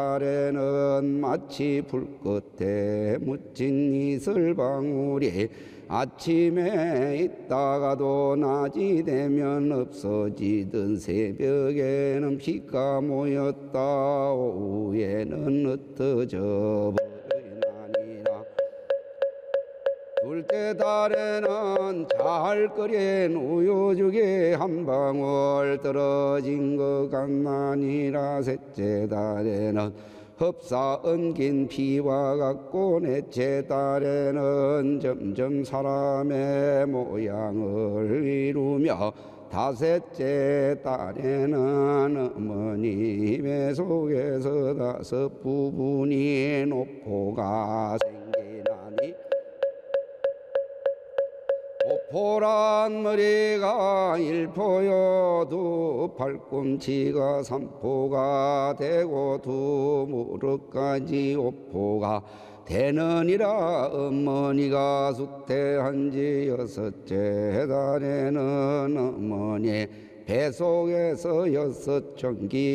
달에는 마치 불끝에 묻힌 이슬방울이 아침에 있다가도 낮이 되면 없어지던 새벽에는 비가 모였다 오후에는 흩어져 버리나니라. 둘째 달에는 잘 끓인 우유죽에 한 방울 떨어진 것 같나니라. 셋째 달에는 흡사 엉긴 피와 같고, 넷째 달에는 점점 사람의 모양을 이루며, 다섯째 달에는 어머니 배 속에서 다섯 부분이 노포가 생기나니, 오포란 머리가 일포요, 두 팔꿈치가 삼포가 되고, 두 무릎까지 오포가 되느니라. 어머니가 수태한 지 여섯째 달에는 어머니 배 속에서 여섯 전기